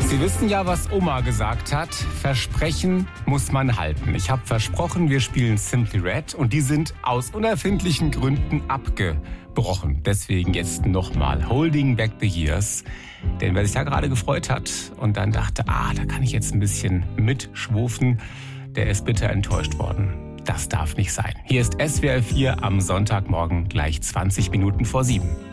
Sie wissen ja, was Oma gesagt hat. Versprechen muss man halten. Ich habe versprochen, wir spielen Simply Red und die sind aus unerfindlichen Gründen abgebrochen. Deswegen jetzt nochmal Holding Back the Years. Denn wer sich da gerade gefreut hat und dann dachte, da kann ich jetzt ein bisschen mitschwufen, der ist bitter enttäuscht worden. Das darf nicht sein. Hier ist SWR 4 am Sonntagmorgen gleich 20 Minuten vor 7.